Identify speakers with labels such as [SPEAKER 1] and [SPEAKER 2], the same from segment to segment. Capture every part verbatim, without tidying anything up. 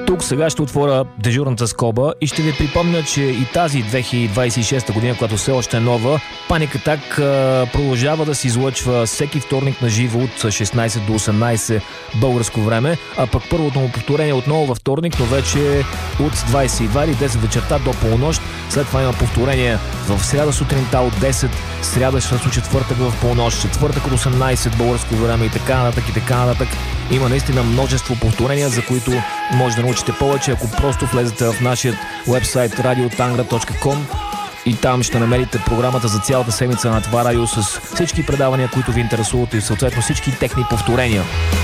[SPEAKER 1] Тук сега ще отворя дежурната скоба и ще ви припомня, че и тази две хиляди двадесет и шеста година, която все още е нова, Panic Attack продължава да се излъчва всеки вторник на живо от шестнадесет до осемнадесет българско време, а пък първото му повторение отново във вторник, но вече от двадесет и две или десет вечерта до полунощ. След това има повторение в сряда сутринта от десет, сряда ще се четвъртък в полунощ, четвъртък от осемнадесет българско време и така нататък и така нататък. Има наистина множество повторения, за които може да научите повече, ако просто влезете в нашия уебсайт радио тангра точка ком и там ще намерите програмата за цялата седмица на това радио с всички предавания, които ви интересуват и съответно всички техни повторения.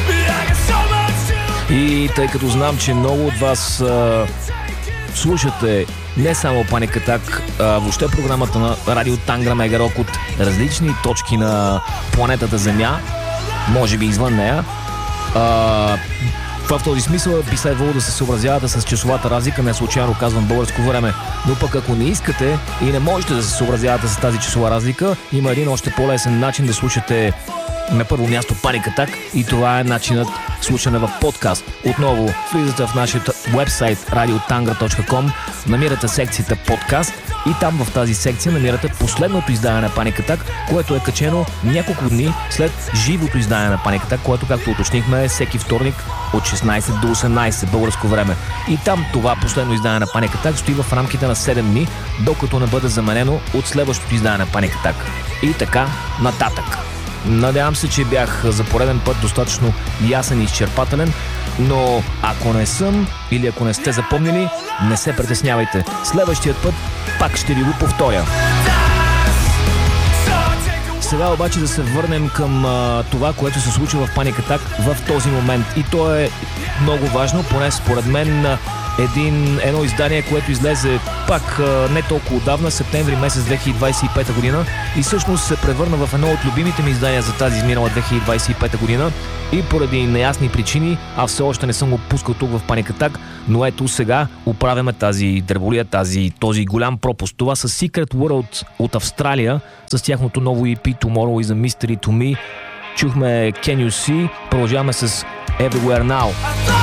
[SPEAKER 1] И тъй като знам, че много от вас а, слушате не само Panic Attack, а въобще програмата на Радио Тангра Мега Рок от различни точки на планетата Земя, може би извън нея, а, в този смисъл би следвало да се съобразявате с часовата разлика, не случайно казвам българско време. Но пък ако не искате и не можете да се съобразявате с тази часова разлика, има един още по-лесен начин да слушате на първо място Panic Attack и това е начинът слушане в подкаст. Отново влизате в нашия вебсайт радио тангра точка ком, намирате секцията подкаст и там в тази секция намирате последното издание на Panic Attack, което е качено няколко дни след живото издание на Panic Attack, което, както уточнихме, е всеки вторник от шестнадесет до осемнадесет българско време. И там това последно издание на Panic Attack стои в рамките на седем дни, докато не бъде заменено от следващото издание на Panic Attack. И така нататък. Надявам се, че бях за пореден път достатъчно ясен и изчерпателен, но ако не съм или ако не сте запомнили, не се притеснявайте. Следващият път пак ще ви го повторя. Сега обаче да се върнем към а, това, което се случва в Panic Attack в този момент. И то е много важно, поне според мен, един, едно издание, което излезе пак а, не толкова отдавна, септември месец две хиляди двадесет и пета година и всъщност се превърна в едно от любимите ми издания за тази изминала две хиляди двадесет и пета година и поради неясни причини, а все още не съм го пускал тук в Panic Attack, но ето сега оправяме тази дреболия, тази, този голям пропуск. Това са Secret World от Австралия с тяхното ново и пи Tomorrow is a Mystery to Me. Чухме Can You See, продължаваме с Everywhere Now.